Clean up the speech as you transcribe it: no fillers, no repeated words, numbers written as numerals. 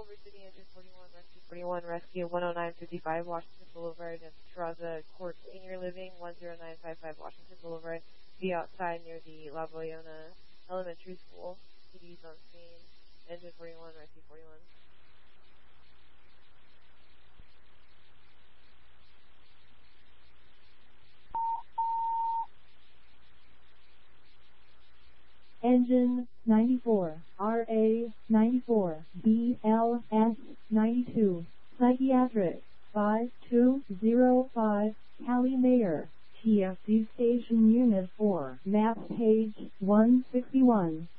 City, Engine 41, Rescue 10955, Washington Boulevard, and Terraza Court Senior Living, 10955, Washington Boulevard. Be outside near the La Boyona Elementary School. CD's on scene. Engine 41, Rescue 41. Engine 94, RA 94, BLS 92, Psychiatric 5205, Cali Mayor, TFC Station Unit 4, map page 161.